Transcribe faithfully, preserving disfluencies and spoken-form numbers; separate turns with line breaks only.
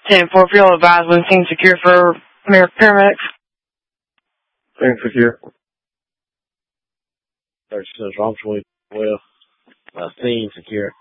ten four, field advised when scene secure for paramedics.
Scene secure. thirty-six, Officer, well, uh, scene secure.